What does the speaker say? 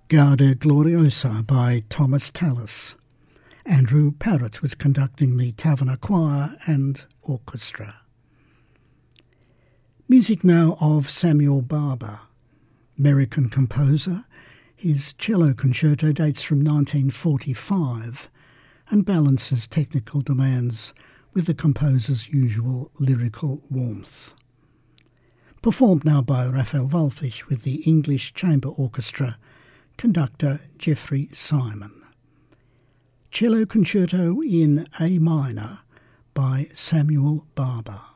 Gaude Gloriosa by Thomas Tallis. Andrew Parrott was conducting the Taverner Choir and Orchestra. Music now of Samuel Barber, American composer. His cello concerto dates from 1945 and balances technical demands with the composer's usual lyrical warmth. Performed now by Raphael Wallfisch with the English Chamber Orchestra, conductor Geoffrey Simon. Cello Concerto in A minor by Samuel Barber.